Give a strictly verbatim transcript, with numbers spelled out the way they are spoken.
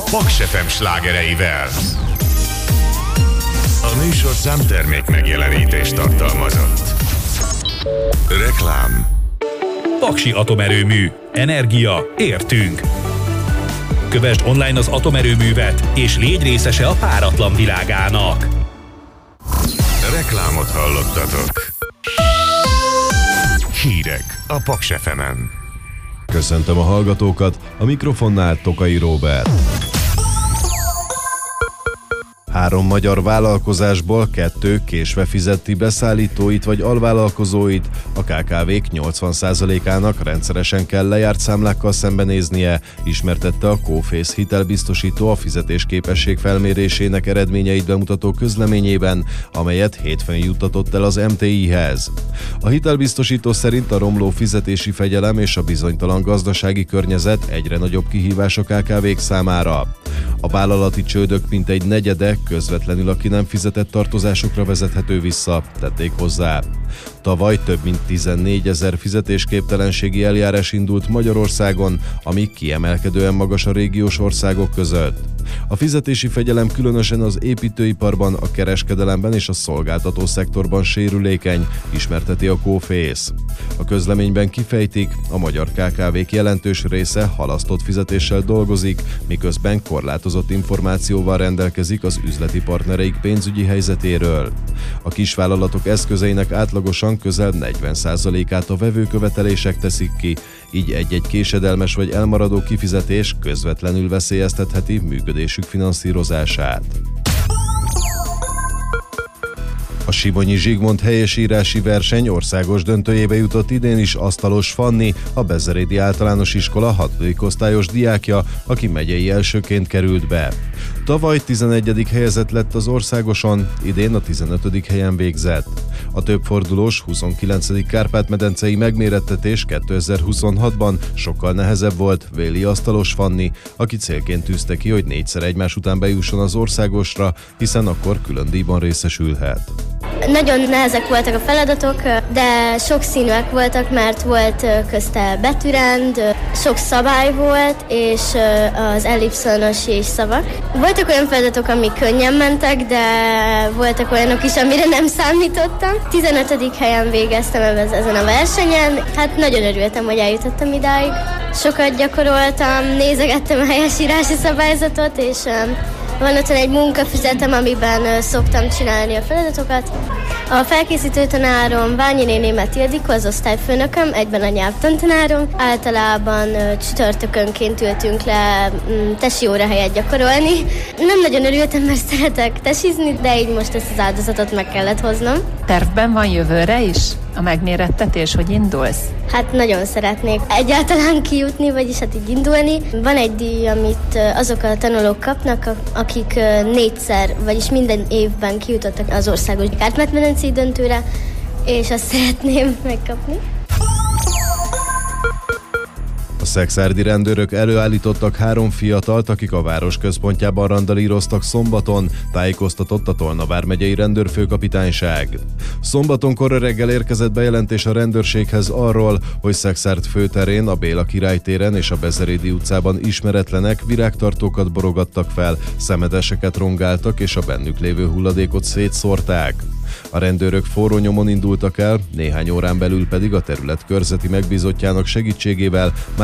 Paks ef em slágereivel. A műsorszám termék megjelenítést tartalmazott. Reklám. Paksi Atomerőmű. Energia. Értünk. Kövesd online az atomerőművet, és légy részese a páratlan világának. Reklámot hallottatok. Hírek a Paks ef emen. Köszöntöm a hallgatókat, a mikrofonnál Tokai Róbert. Három magyar vállalkozásból kettő késve fizeti beszállítóit vagy alvállalkozóit, a ká ká vék nyolcvan százalékának rendszeresen kell lejárt számlákkal szembenéznie, ismertette a Coface hitelbiztosító a fizetésképesség felmérésének eredményeit bemutató közleményében, amelyet hétfőn juttatott el az em té i-hez. A hitelbiztosító szerint a romló fizetési fegyelem és a bizonytalan gazdasági környezet egyre nagyobb kihívás a ká ká vék számára. A vállalati csődök mintegy negyede közvetlenül a ki nem fizetett tartozásokra vezethető vissza, tették hozzá. Tavaly több mint tizennégyezer fizetésképtelenségi eljárás indult Magyarországon, ami kiemelkedően magas a régiós országok között. A fizetési fegyelem különösen az építőiparban, a kereskedelemben és a szolgáltató szektorban sérülékeny, ismerteti a Coface. A közleményben kifejtik, a magyar ká ká vék jelentős része halasztott fizetéssel dolgozik, miközben korlátozott információval rendelkezik az üzleti partnereik pénzügyi helyzetéről. A kisvállalatok eszközeinek átlagosan közel negyven százalékát a vevőkövetelések teszik ki, így egy-egy késedelmes vagy elmaradó kifizetés közvetlenül veszélyeztetheti működésük finanszírozását. A Simonyi Zsigmond helyesírási verseny országos döntőjébe jutott idén is Asztalos Fanni, a Bezerédi Általános Iskola hatodik osztályos diákja, aki megyei elsőként került be. Tavaly tizennegyedik helyezett lett az országoson, idén a tizenötödik helyen végzett. A többfordulós huszonkilencedik Kárpát-medencei megmérettetés kétezer-huszonhatban sokkal nehezebb volt, véli Asztalos Fanni, aki célként tűzte ki, hogy négyszer egymás után bejusson az országosra, hiszen akkor külön díjban részesülhet. Nagyon nehezek voltak a feladatok, de sokszínűek voltak, mert volt közte betűrend, sok szabály volt, és az ellipszonos és szavak. Voltak olyan feladatok, amik könnyen mentek, de voltak olyanok is, amire nem számítottam. tizenötödik helyen végeztem ezen a versenyen. Hát nagyon örültem, hogy eljutottam idáig. Sokat gyakoroltam, nézegettem a helyesírási szabályzatot, és van ott egy munkafüzetem, amiben szoktam csinálni a feladatokat. A felkészítő tanárom Ványi néni Ildikó, az osztályfőnököm, egyben a nyelvtantanárom. Általában csütörtökönként ültünk le tesi óra helyett gyakorolni. Nem nagyon örültem, mert szeretek tesizni, de így most ezt az áldozatot meg kellett hoznom. Tervben van jövőre is a megmérettetés, hogy indulsz? Hát nagyon szeretnék egyáltalán kijutni, vagyis hát így indulni. Van egy díj, amit azok a tanulók kapnak, akik négyszer, vagyis minden évben kijutottak az országos Kárpát-medencei döntőre, és azt szeretném megkapni. A szekszárdi rendőrök előállítottak három fiatalt, akik a város központjában randalíroztak szombaton, tájékoztatott a Tolna vármegyei rendőrfőkapitányság. Szombaton kora reggel érkezett bejelentés a rendőrséghez arról, hogy Szekszárd főterén, a Béla Király téren és a Bezerédi utcában ismeretlenek virágtartókat borogattak fel, szemeteseket rongáltak és a bennük lévő hulladékot szétszórták. A rendőrök forró nyomon indultak el, néhány órán belül pedig a terület körzeti megbízottjának segítségével